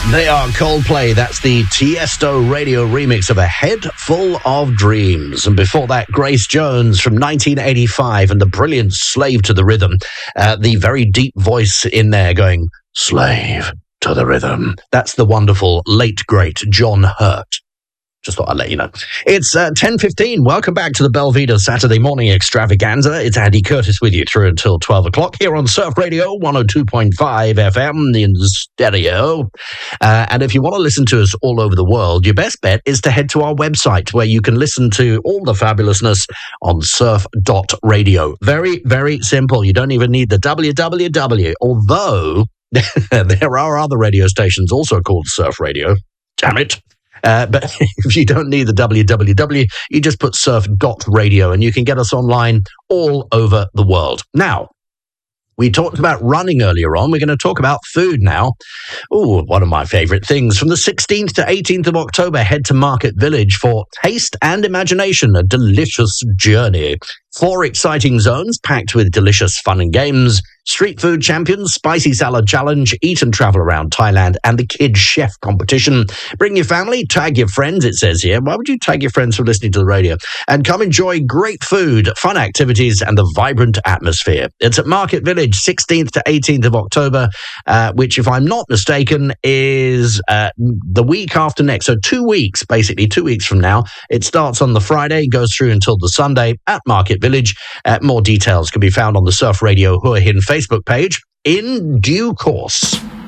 They are Coldplay. That's the Tiesto radio remix of A Head Full of Dreams. And before that, Grace Jones from 1985 and the brilliant Slave to the Rhythm. The very deep voice in there going, Slave to the Rhythm. That's the wonderful late, great John Hurt. Just thought I'd let you know. It's 10:15. Welcome back to the Belvedere Saturday Morning Extravaganza. It's Andy Curtis with you through until 12 o'clock here on Surf Radio 102.5 FM in stereo. And if you want to listen to us all over the world, your best bet is to head to our website where you can listen to all the fabulousness on surf.radio. Very, very simple. You don't even need the www, although there are other radio stations also called Surf Radio. Damn it. But if you don't need the www, you just put surf.radio and you can get us online all over the world. Now, we talked about running earlier on. We're going to talk about food now. Oh, one of my favorite things. From the 16th to 18th of October, head to Market Village for Taste and Imagination, a delicious journey. 4 exciting zones packed with delicious fun and games. Street food champions, spicy salad challenge, eat and travel around Thailand, and the kids chef competition. Bring your family, tag your friends, it says here. Why would you tag your friends for listening to the radio? And come enjoy great food, fun activities, and the vibrant atmosphere. It's at Market Village, 16th to 18th of October, which, if I'm not mistaken, is the week after next. So 2 weeks, basically 2 weeks from now. It starts on the Friday, goes through until the Sunday at Market Village. More details can be found on the Surf Radio Hua Hin Facebook page in due course.